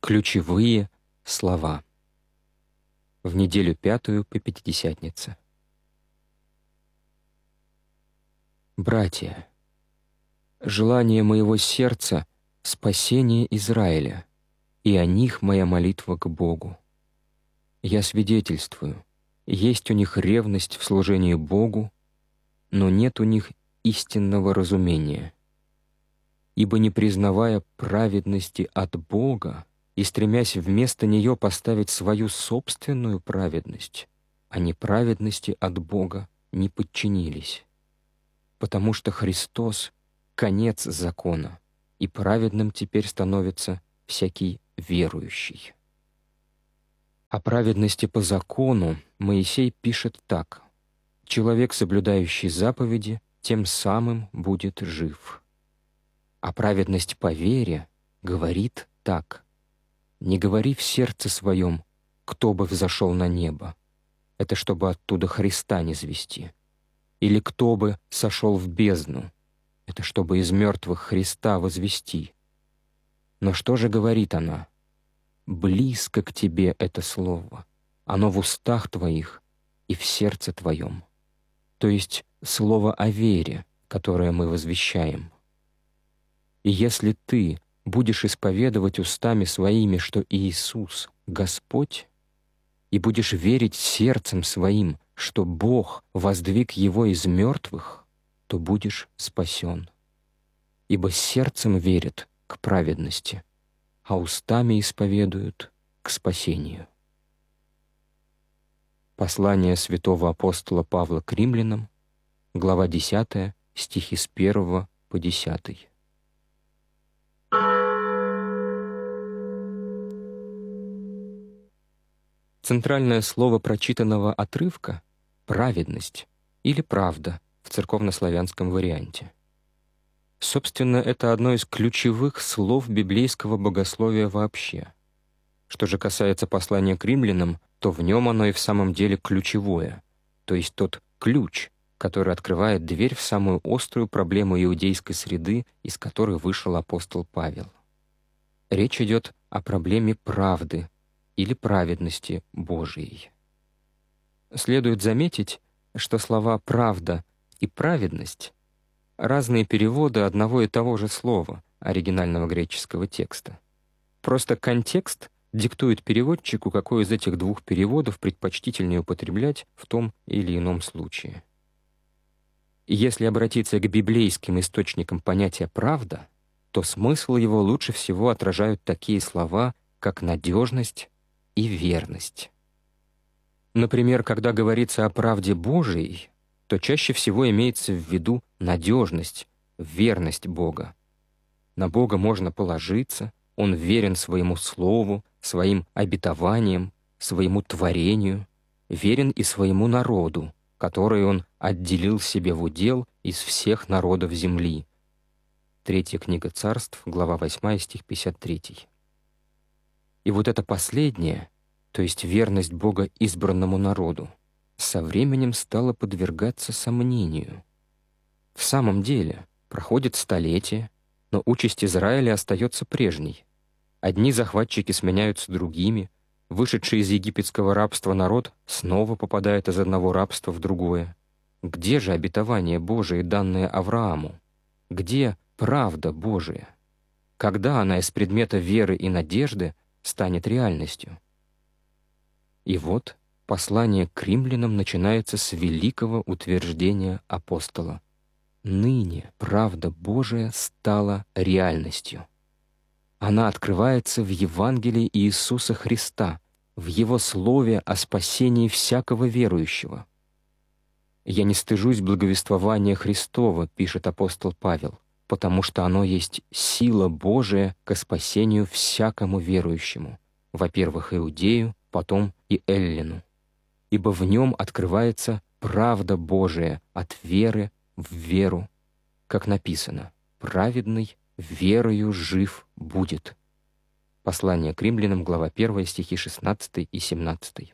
Ключевые слова. В неделю 5 по Пятидесятнице. Братья, желание моего сердца — спасение Израиля, и о них моя молитва к Богу. Я свидетельствую, есть у них ревность в служении Богу, но нет у них истинного разумения. Ибо не признавая праведности от Бога и стремясь вместо нее поставить свою собственную праведность, они праведности от Бога не подчинились. Потому что Христос — конец закона, и праведным теперь становится всякий верующий. О праведности по закону Моисей пишет так: «Человек, соблюдающий заповеди, тем самым будет жив». А праведность по вере говорит так: «Не говори в сердце своем, кто бы взошел на небо». Это чтобы оттуда Христа не звести. Или кто бы сошел в бездну. Это чтобы из мертвых Христа возвести. Но что же говорит она? Близко к тебе это слово. Оно в устах твоих и в сердце твоем. То есть слово о вере, которое мы возвещаем. И если ты будешь исповедовать устами своими, что Иисус — Господь, и будешь верить сердцем своим, что Бог воздвиг Его из мертвых, то будешь спасен. Ибо сердцем верят к праведности, а устами исповедуют к спасению. Послание святого апостола Павла к римлянам, глава 10, стихи с 1 по 10. Центральное слово прочитанного отрывка — «праведность» или «правда» в церковнославянском варианте. Собственно, это одно из ключевых слов библейского богословия вообще. Что же касается послания к римлянам, то в нем оно и в самом деле ключевое, то есть тот ключ, который открывает дверь в самую острую проблему иудейской среды, из которой вышел апостол Павел. Речь идет о проблеме правды или праведности Божией. Следует заметить, что слова «правда» и «праведность» — разные переводы одного и того же слова оригинального греческого текста. Просто контекст диктует переводчику, какой из этих двух переводов предпочтительнее употреблять в том или ином случае. И если обратиться к библейским источникам понятия «правда», то смысл его лучше всего отражают такие слова, как «надежность» и «верность». Например, когда говорится о правде Божией, то чаще всего имеется в виду надежность, верность Бога. На Бога можно положиться, Он верен своему слову, своим обетованиям, своему творению, верен и своему народу, который Он отделил себе в удел из всех народов земли. 3 книга Царств, глава 8, стих 53. И вот это последнее, то есть верность Бога избранному народу, со временем стало подвергаться сомнению. В самом деле, проходит столетие, но участь Израиля остается прежней. Одни захватчики сменяются другими, вышедший из египетского рабства народ снова попадает из одного рабства в другое. Где же обетование Божие, данное Аврааму? Где правда Божия? Когда она из предмета веры и надежды станет реальностью? И вот послание к римлянам начинается с великого утверждения апостола: «Ныне правда Божия стала реальностью». Она открывается в Евангелии Иисуса Христа, в Его слове о спасении всякого верующего. «Я не стыжусь благовествования Христова», — пишет апостол Павел, «потому что оно есть сила Божия ко спасению всякому верующему, во-первых, иудею, потом и эллину. Ибо в нем открывается правда Божия от веры в веру, как написано: праведный верою жив будет». Послание к римлянам, глава 1, стихи 16 и 17.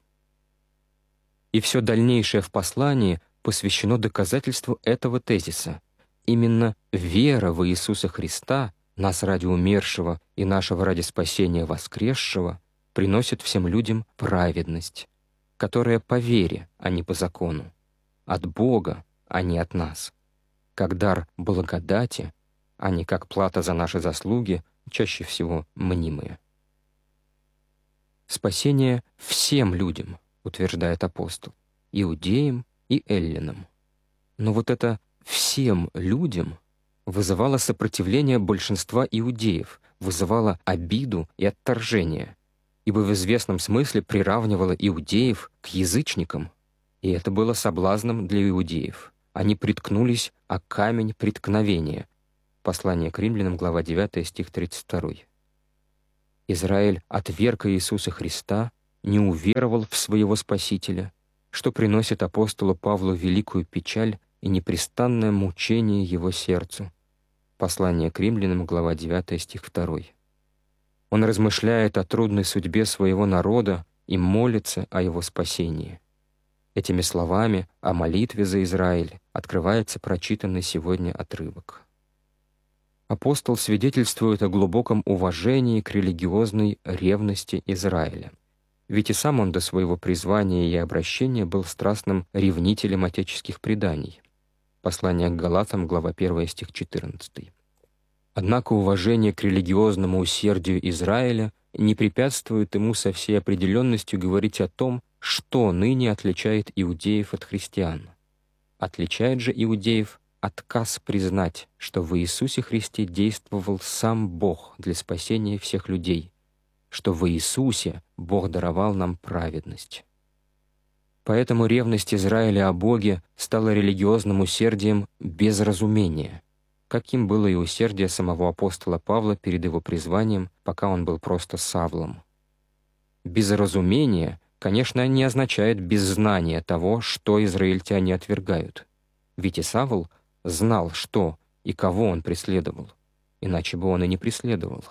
И все дальнейшее в послании посвящено доказательству этого тезиса. Именно вера в Иисуса Христа нас ради умершего и нашего ради спасения воскресшего, приносит всем людям праведность, которая по вере, а не по закону, от Бога, а не от нас, как дар благодати, а не как плата за наши заслуги, чаще всего мнимые. Спасение всем людям, утверждает апостол, иудеям и эллинам. Но вот это «всем людям» вызывало сопротивление большинства иудеев, вызывало обиду и отторжение, ибо в известном смысле приравнивало иудеев к язычникам, и это было соблазном для иудеев. Они приткнулись о камень преткновения. Послание к римлянам, глава 9, стих 32. Израиль отверг Иисуса Христа, не уверовал в своего Спасителя, что приносит апостолу Павлу великую печаль и непрестанное мучение его сердцу. Послание к римлянам, глава 9, стих 2. Он размышляет о трудной судьбе своего народа и молится о его спасении. Этими словами о молитве за Израиль открывается прочитанный сегодня отрывок. Апостол свидетельствует о глубоком уважении к религиозной ревности Израиля. Ведь и сам он до своего призвания и обращения был страстным ревнителем отеческих преданий. Послание к Галатам, глава 1, стих 14. Однако уважение к религиозному усердию Израиля не препятствует ему со всей определенностью говорить о том, что ныне отличает иудеев от христиан. Отличает же иудеев отказ признать, что в Иисусе Христе действовал сам Бог для спасения всех людей, что в Иисусе Бог даровал нам праведность. Поэтому ревность Израиля о Боге стала религиозным усердием без разумения, каким было и усердие самого апостола Павла перед его призванием, пока он был просто Савлом. Без разумения, конечно, не означает без знания того, что израильтяне отвергают. Ведь и Савл знал, что и кого он преследовал, иначе бы он и не преследовал.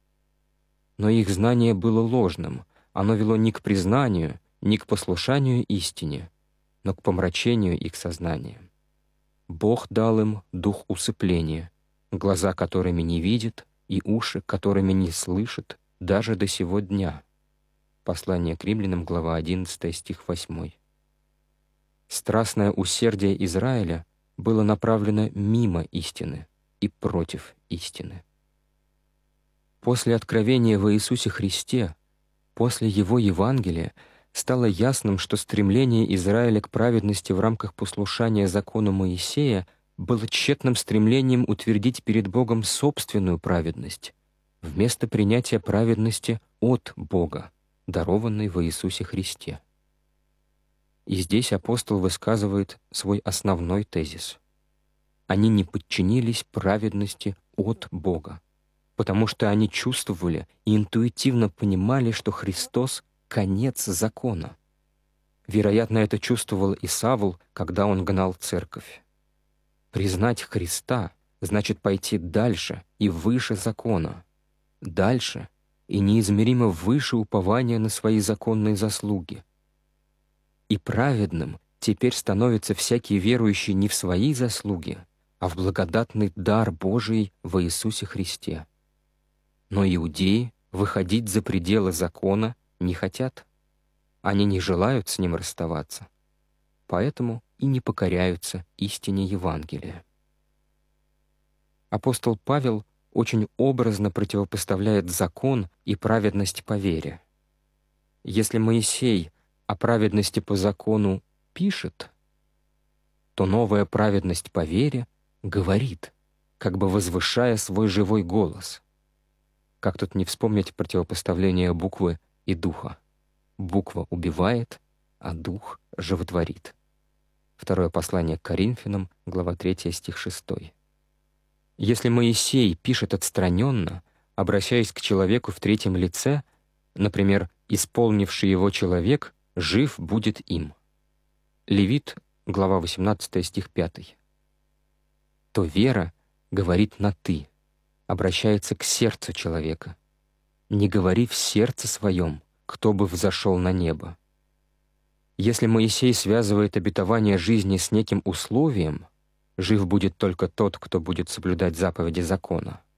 Но их знание было ложным, оно вело не к признанию, не к послушанию истине, но к помрачению их сознания. Бог дал им дух усыпления, глаза которыми не видят и уши которыми не слышат даже до сего дня. Послание к римлянам, глава 11, стих 8. Страстное усердие Израиля было направлено мимо истины и против истины. После откровения во Иисусе Христе, после Его Евангелия, стало ясным, что стремление Израиля к праведности в рамках послушания закону Моисея было тщетным стремлением утвердить перед Богом собственную праведность, вместо принятия праведности от Бога, дарованной во Иисусе Христе. И здесь апостол высказывает свой основной тезис. Они не подчинились праведности от Бога, потому что они чувствовали и интуитивно понимали, что Христос — конец закона. Вероятно, это чувствовал и Савл, когда он гнал церковь. Признать Христа значит пойти дальше и выше закона, дальше и неизмеримо выше упования на свои законные заслуги. И праведным теперь становится всякий верующий не в свои заслуги, а в благодатный дар Божий во Иисусе Христе. Но иудеи выходить за пределы закона не хотят. Они не желают с ним расставаться, поэтому и не покоряются истине Евангелия. Апостол Павел очень образно противопоставляет закон и праведность по вере. Если Моисей о праведности по закону пишет, то новая праведность по вере говорит, как бы возвышая свой живой голос. Как тут не вспомнить противопоставление буквы и духа? Буква убивает, а дух животворит. Второе послание к Коринфянам, глава 3, стих 6. Если Моисей пишет отстраненно, обращаясь к человеку в третьем лице, например, «исполнивший его человек жив будет им». Левит, глава 18, стих 5. То вера говорит на «ты», обращается к сердцу человека. «Не говори в сердце своем, кто бы взошел на небо». Если Моисей связывает обетование жизни с неким условием, жив будет только тот, кто будет соблюдать заповеди закона,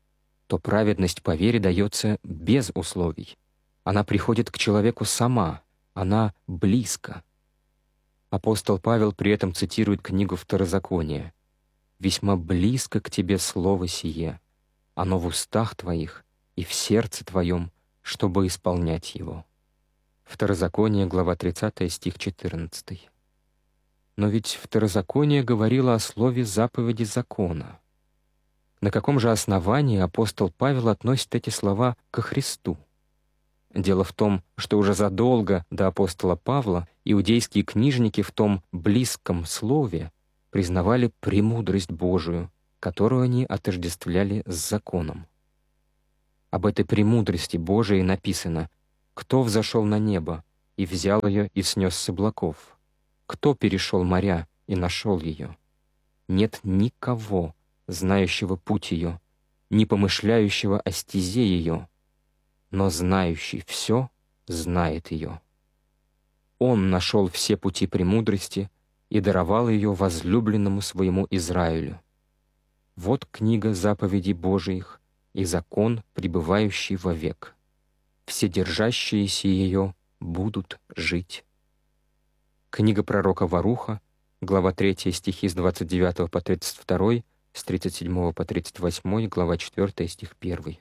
то праведность по вере дается без условий. Она приходит к человеку сама, она близко. Апостол Павел при этом цитирует книгу Второзакония: «Весьма близко к тебе слово сие, оно в устах твоих и в сердце твоем, чтобы исполнять его». Второзаконие, глава 30, стих 14. Но ведь Второзаконие говорило о слове заповеди закона. На каком же основании апостол Павел относит эти слова ко Христу? Дело в том, что уже задолго до апостола Павла иудейские книжники в том близком слове признавали премудрость Божию, которую они отождествляли с законом. Об этой премудрости Божией написано: «Кто взошел на небо и взял ее и снес с облаков? Кто перешел моря и нашел ее? Нет никого, знающего путь ее, не помышляющего о стезе ее, но знающий все знает ее. Он нашел все пути премудрости и даровал ее возлюбленному своему Израилю. Вот книга заповедей Божиих и закон, пребывающий вовек. Все держащиеся ее будут жить». Книга пророка Варуха, глава 3, стихи с 29 по 32, с 37 по 38, глава 4, стих 1.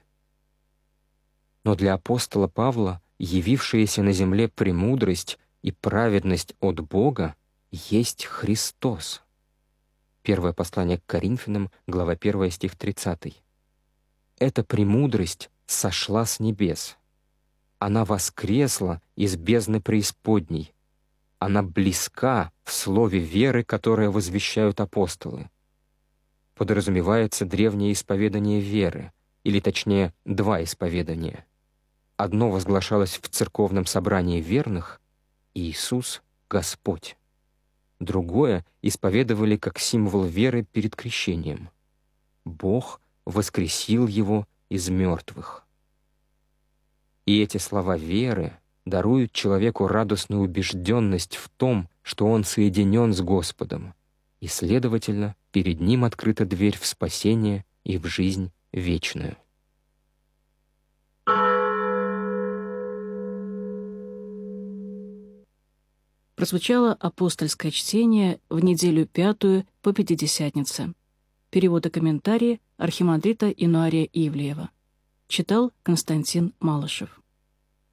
Но для апостола Павла явившаяся на земле премудрость и праведность от Бога есть Христос. Первое послание к Коринфянам, глава 1, стих 30. Эта премудрость сошла с небес. Она воскресла из бездны преисподней. Она близка в слове веры, которое возвещают апостолы. Подразумевается древнее исповедание веры, или точнее, два исповедания. Одно возглашалось в церковном собрании верных: «Иисус — Господь». Другое исповедовали как символ веры перед крещением: «Бог воскресил его из мертвых». И эти слова веры даруют человеку радостную убежденность в том, что он соединен с Господом, и, следовательно, перед ним открыта дверь в спасение и в жизнь вечную. Прозвучало апостольское чтение в неделю 5 по Пятидесятнице. Перевод и комментарии архимандрита Инуария Ивлеева. Читал Константин Малышев.